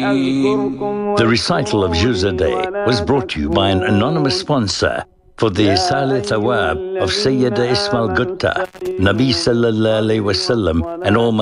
The recital of Juz a day was brought to you by an anonymous sponsor for the Isal Thawab of Sayyida Ismail Gutta, Nabi Sallallahu Alaihi Wasallam, and all